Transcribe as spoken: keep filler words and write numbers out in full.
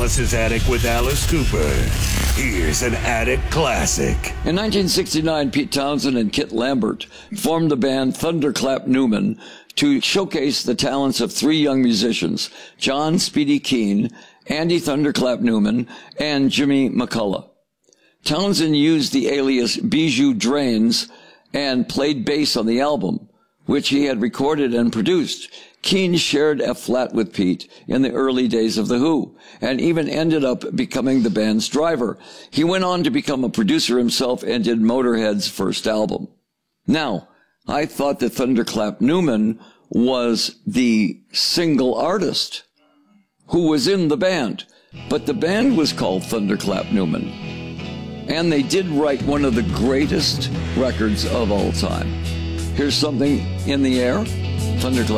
Alice's Attic with Alice Cooper. Here's an Attic classic. In nineteen sixty-nine, Pete Townsend and Kit Lambert formed the band Thunderclap Newman to showcase the talents of three young musicians, John Speedy Keene, Andy Thunderclap Newman, and Jimmy McCullough. Townsend used the alias Bijou Drains and played bass on the album, which he had recorded and produced. Keene shared F-flat with Pete in the early days of The Who, and even ended up becoming the band's driver. He went on to become a producer himself and did Motorhead's first album. Now, I thought that Thunderclap Newman was the single artist who was in the band, but the band was called Thunderclap Newman. And they did write one of the greatest records of all time. Here's Something in the Air, Thunderclap.